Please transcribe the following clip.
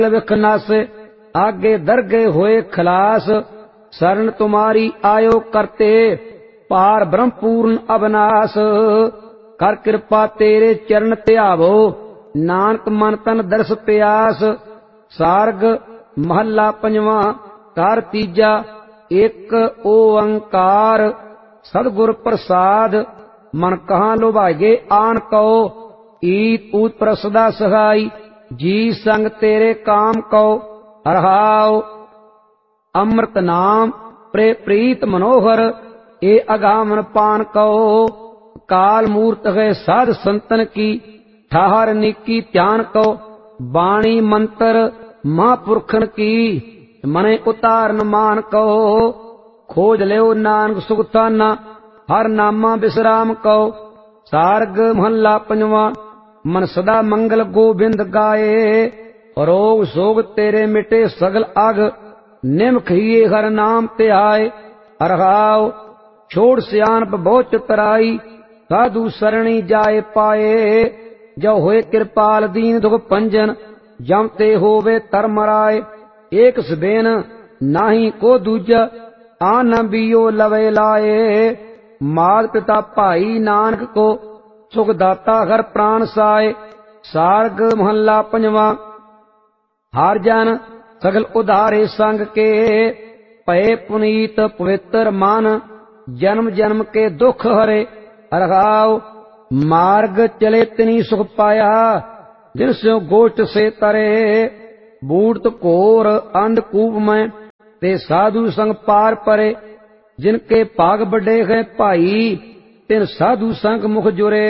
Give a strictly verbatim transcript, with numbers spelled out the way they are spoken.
विख नासे आगे दरगे होए खलास। शरण तुम्हारी आयो करते पार ब्रह्म पूर्ण अविनाश। कर कृपा तेरे चरण ध्यावो नानक मन तन दरस प्यास। सारग महला पंजवा कार तीजा एक ओंकार। सतगुर प्रसाद मन कहाँ लुभागे आन कहो। ईत ऊत प्रसदा सहाई जी संग तेरे काम कहो। हरहाओ अमृत नाम प्रे प्रीत मनोहर ए अगामन पान कहो। काल मूर्त है साध संतन की ठहर निकी ध्यान कहो। बाणी मंत्र महापुरखन की मने उतारन मान कहो। खोज लियो नानक सुखताना हर नामा विश्राम कहो। सारग महला पंजवा मन सदा मंगल गोबिंद गाए। रोग सोग तेरे मिटे सगल अग निमख हिये हर नाम ते आए। हरहाओ छोड़ सियानप बहुत चितराई साधु सरणी जाए पाए। जो होए कृपाल दीन दुख पंजन जम ते होवे तरमराए। एक सबेन नाही को दूजा आन बियो लवे लाए। मात पिता भाई नानक को सुखदाता हर प्राण साए। सारग महला पंजवा हर जन सगल उधारे संग के भय पुनीत पवित्र मन जन्म जन्म के दुख हरे। हरहाओ मार्ग चले तिनी सुख पाया जिनसे गोष्ठ से तरे। बूढ़ घोर अंधकूप में ते साधु संग पार परे। जिनके पाग बड़े हैं भाई तिन साधु संग मुख जुरे।